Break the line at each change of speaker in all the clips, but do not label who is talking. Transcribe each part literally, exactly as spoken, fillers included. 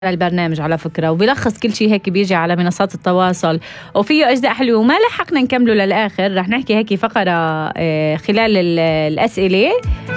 البرنامج على فكرة، وبيلخص كل شيء هيك بيجي على منصات التواصل، وفيه أجزاء حلوة وما لحقنا نكمله للآخر. رح نحكي هيك فقرة خلال الأسئلة،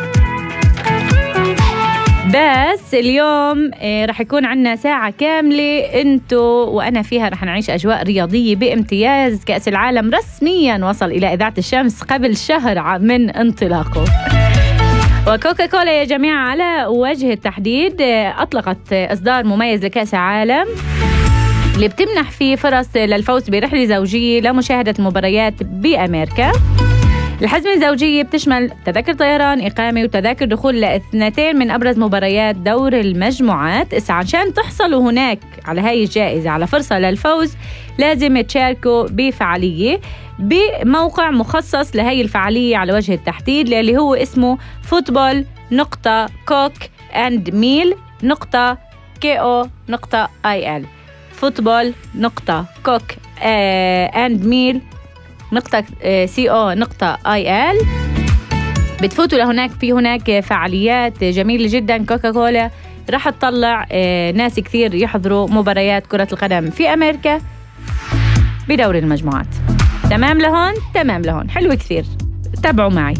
بس اليوم رح يكون عنا ساعة كاملة انتو وأنا فيها رح نعيش أجواء رياضية بامتياز. كأس العالم رسميا وصل إلى إذاعة الشمس قبل شهر من انطلاقه، وكوكا كولا يا جماعة على وجه التحديد أطلقت إصدار مميز لكأس العالم اللي بتمنح فيه فرص للفوز برحلة زوجية لمشاهدة المباريات بأمريكا. الحزمة الزوجية بتشمل تذاكر طيران، إقامة، وتذاكر دخول لاثنتين من أبرز مباريات دور المجموعات. إسا عشان تحصلوا هناك على هاي الجائزة، على فرصة للفوز، لازم تشاركوا بفعالية بموقع مخصص لهي الفعالية على وجه التحديد اللي هو اسمه فوتبول نقطة كوك أند ميل نقطة كو نقطة آي إل فوتبول نقطة كوك أند ميل نقطة سي او نقطة اي ال. بتفوتوا لهناك، في هناك فعاليات جميلة جدا. كوكا كولا راح تطلع ناس كثير يحضروا مباريات كرة القدم في أمريكا بدور المجموعات. تمام لهون؟ تمام لهون، حلو كثير، تابعوا معي.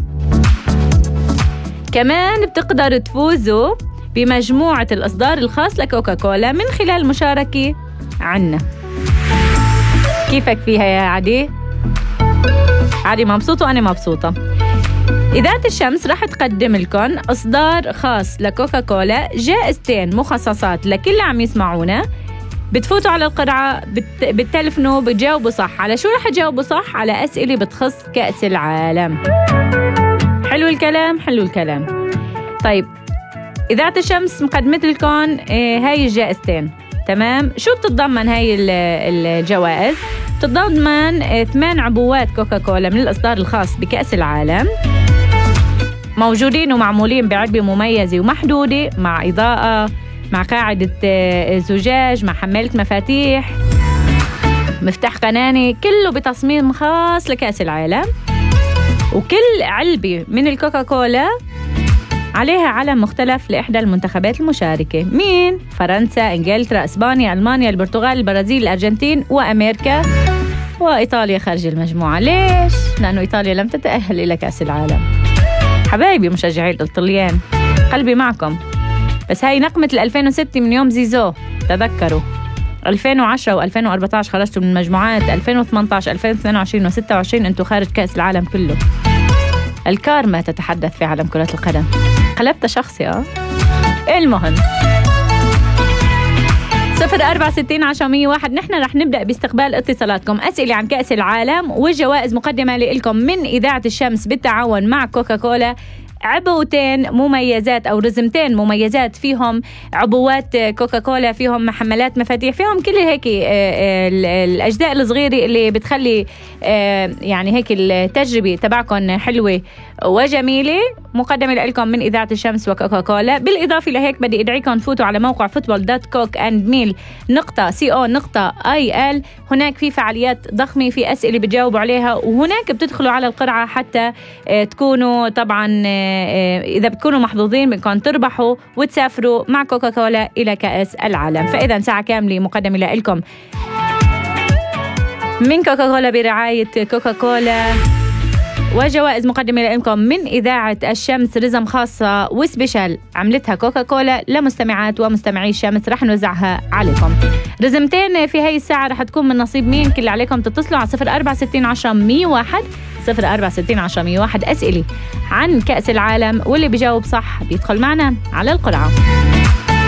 كمان بتقدروا تفوزوا بمجموعة الإصدار الخاص لكوكا كولا من خلال المشاركة عنا. كيفك فيها يا عدي؟ عادي مبسوطة وأنا مبسوطة. إذاعة الشمس راح تقدم لكم إصدار خاص لكوكا كولا، جائزتين مخصصات لكل عم يسمعونا. بتفوتوا على القرعة، بت... بتلفنوا، بتجاوبوا صح. على شو راح تجاوبوا صح؟ على أسئلة بتخص كأس العالم. حلو الكلام، حلو الكلام. طيب، إذاعة الشمس مقدمت لكم هاي الجائزتين، تمام؟ شو بتتضمن هاي الجوائز؟ بتتضمن ثمان عبوات كوكا كولا من الإصدار الخاص بكأس العالم، موجودين ومعمولين بعلبة مميزة ومحدودة، مع إضاءة، مع قاعدة زجاج، مع حمالة مفاتيح، مفتاح قناني، كله بتصميم خاص لكأس العالم. وكل علبة من الكوكا كولا عليها علم مختلف لإحدى المنتخبات المشاركة. مين؟ فرنسا، إنجلترا، إسبانيا، ألمانيا، البرتغال، البرازيل، الأرجنتين، وأمريكا، وإيطاليا خارج المجموعة. ليش؟ لأنه إيطاليا لم تتأهل إلى كأس العالم. حبايبي مشجعي الطليان، قلبي معكم. بس هاي نقمة ألفين وستة من يوم زيزو، تذكروا. ألفين وعشرة وألفين وأربعة عشر خرجتوا من المجموعات، ألفين وثمانية عشر ألفين واثنين وعشرين وستة وعشرين أنتوا خارج كأس العالم كله. الكارما تتحدث في عالم كرة القدم. قلبت شخصي اه المهم صفر أربعة ستين عشرة مية واحد. نحن رح نبدأ باستقبال اتصالاتكم. أسئلة عن كأس العالم والجوائز مقدمة لكم من إذاعة الشمس بالتعاون مع كوكا كولا. عبوتين مميزات أو رزمتين مميزات فيهم عبوات كوكا كولا، فيهم محملات مفاتيح، فيهم كل هيك الأجزاء الصغيرة اللي بتخلي يعني هيك التجربة تبعكم حلوة وجميلة، مقدمة لكم من إذاعة الشمس وكوكا كولا. بالإضافة لهيك بدي أدعيكم تفوتوا على موقع فوتبول دوت كوك أند ميل نقطة سي او نقطة آي إل. هناك في فعاليات ضخمة، في أسئلة بتجاوبوا عليها، وهناك بتدخلوا على القرعة حتى تكونوا طبعا إذا بتكونوا محظوظين بدكم تربحوا وتسافروا مع كوكا كولا إلى كأس العالم. فإذا ساعة كاملة مقدمة لكم من كوكا كولا برعاية كوكا كولا، وجوائز مقدمة لكم من إذاعة الشمس، رزم خاصة وسبيشال عملتها كوكا كولا لمستمعات ومستمعي الشمس، رح نوزعها عليكم. رزمتين في هاي الساعة رح تكون من نصيب مين؟ كل عليكم تتصلوا على صفر أربعة ستين عشرة مية واحد صفر أربعة ستين عشرة مية واحد. أسئلة عن كأس العالم، واللي بيجاوب صح بيدخل معنا على القرعة.